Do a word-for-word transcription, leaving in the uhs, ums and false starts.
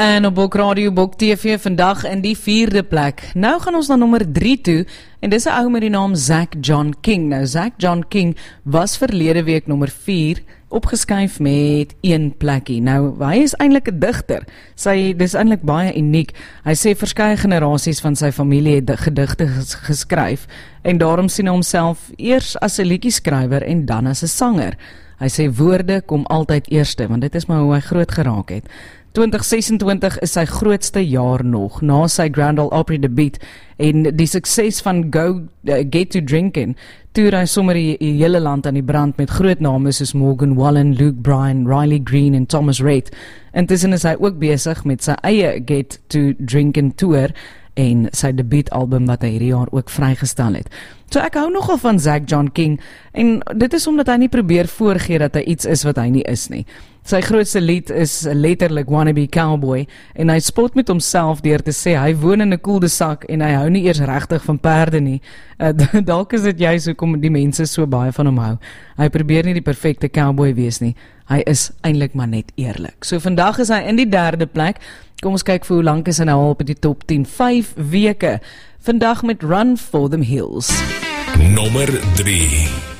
En op Bok Radio, Bok T V vandag in die vierde plek. Nou gaan ons na nommer drie toe, en dis 'n ou met die naam Zack John King. Nou, Zack John King was verlede week nommer vier, opgeskuif met een plekkie. Nou, hy is eintlik 'n digter. Sy, dis eintlik baie uniek. Hy sê verskeie generasies van sy familie het gedigte ges geskryf, en daarom sien hy homself eers as 'n liedjieskrywer en dan as 'n sanger. Hy sê woorde kom altyd eerste, want dit is maar hoe hy groot geraak het. twintig sesentwintig is sy grootste jaar nog, na sy Grand Ole Opry debuut en die sukses van Go uh, Get to Drinkin', toer hy sommer die, die hele land aan die brand met groot name soos Morgan Wallen, Luke Bryan, Riley Green en Thomas Rhett. Intussen is hy ook besig met sy eie Get to Drinkin' tour en sy debuutalbum wat hy hierdie jaar ook vrygestel het. So ek hou nogal van Zack John King, en dit is omdat hy nie probeer voorgee dat hy iets is wat hy nie is nie. Sy grootste lied is letterlik Wannabe Cowboy, en hy spot met homself deur te sê hy woon in 'n koeldesak en hy hou nie eers regtig van perde nie. Uh, dalk is dit juist hoekom die mense so baie van hom hou. Hy probeer nie die perfekte cowboy wees nie. Hy is eintlik maar net eerlik. So vandag is hy in die derde plek. Kom ons kyk vir hoe lank is hy nou al op die top tien. vyf weke. Vandag met Run for them Hills. Nommer drie.